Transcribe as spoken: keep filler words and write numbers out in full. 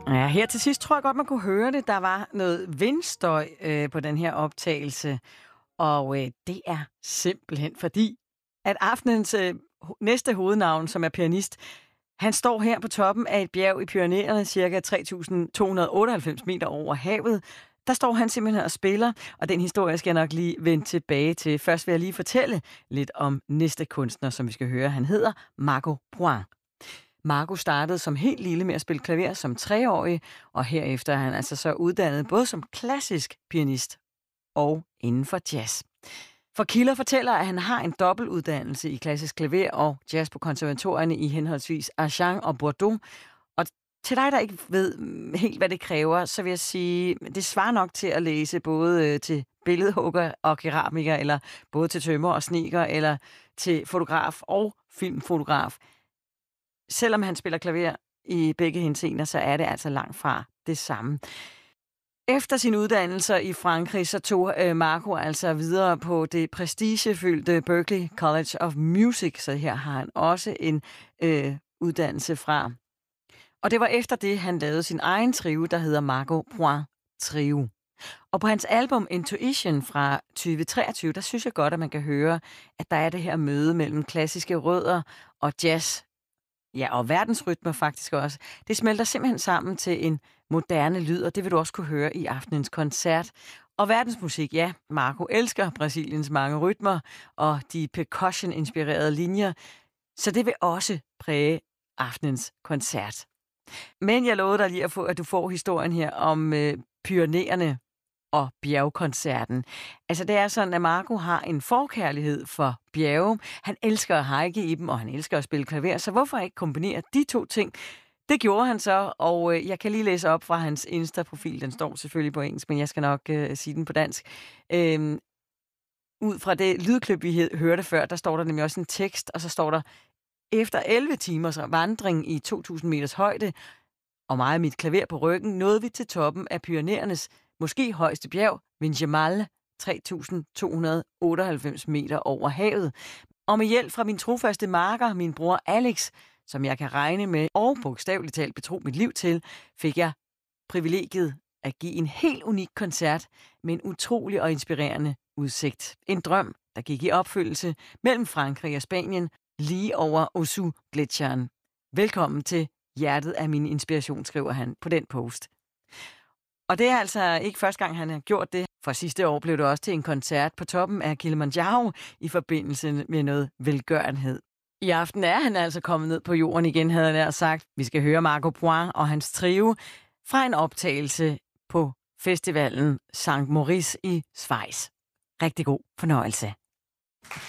Ja, her til sidst tror jeg godt, man kunne høre det. Der var noget vindstøj øh, på den her optagelse, og øh, det er simpelthen fordi, at aftenens øh, ho- næste hovednavn, som er pianist, han står her på toppen af et bjerg i Pyrenæerne, cirka tre tusind to hundrede otteoghalvfems meter over havet. Der står han simpelthen og spiller, og den historie skal jeg nok lige vende tilbage til. Først vil jeg lige fortælle lidt om næste kunstner, som vi skal høre. Han hedder Marco Poin. Marco startede som helt lille med at spille klaver som treårig, og herefter er han altså så uddannet både som klassisk pianist og inden for jazz. For kilder fortæller, at han har en dobbeltuddannelse i klassisk klaver og jazz på konservatorierne i henholdsvis Agen og Bordeaux. Og til dig, der ikke ved mm, helt, hvad det kræver, så vil jeg sige, det svarer nok til at læse både øh, til billedhugger og keramiker, eller både til tømrer og snedker, eller til fotograf og filmfotograf. Selvom han spiller klaver i begge henseender, så er det altså langt fra det samme. Efter sin uddannelse i Frankrig, så tog øh, Marco altså videre på det prestigefyldte Berklee College of Music, så her har han også en øh, uddannelse fra. Og det var efter det, han lavede sin egen trio, der hedder Marco Poin Trio. Og på hans album Intuition fra tyve treogtyve, der synes jeg godt, at man kan høre, at der er det her møde mellem klassiske rødder og jazz. Ja, og verdensrytmer faktisk også. Det smelter simpelthen sammen til en moderne lyd, og det vil du også kunne høre i aftenens koncert. Og verdensmusik, ja, Marco elsker Brasiliens mange rytmer og de percussion-inspirerede linjer, så det vil også præge aftenens koncert. Men jeg lovede dig lige, at, få, at du får historien her om øh, Pyrenæerne og bjergkoncerten. Altså det er sådan, at Marco har en forkærlighed for bjerge. Han elsker at hike i dem, og han elsker at spille klaver, så hvorfor ikke kombinere de to ting? Det gjorde han så, og øh, jeg kan lige læse op fra hans Insta-profil. Den står selvfølgelig på engelsk, men jeg skal nok øh, sige den på dansk. Øhm, ud fra det lydklip, vi hørte før, der står der nemlig også en tekst, og så står der, efter elleve timers vandring i to tusind meters højde, og meget af mit klaver på ryggen, nåede vi til toppen af Pyrenæernes måske højeste bjerg, Vingemal, tre tusind to hundrede otteoghalvfems meter over havet. Og med hjælp fra min trofaste marker, min bror Alex, som jeg kan regne med og bogstaveligt talt betro mit liv til, fik jeg privilegiet at give en helt unik koncert med en utrolig og inspirerende udsigt. En drøm, der gik i opfyldelse mellem Frankrig og Spanien, lige over Osu-gletsjeren. Velkommen til hjertet af min inspiration, skriver han på den post. Og det er altså ikke første gang, han har gjort det. For sidste år blev det også til en koncert på toppen af Kilimanjaro i forbindelse med noget velgørenhed. I aften er han altså kommet ned på jorden igen, havde jeg sagt. Vi skal høre Marco Poin og hans trio fra en optagelse på festivalen Sankt Moritz i Schweiz. Rigtig god fornøjelse.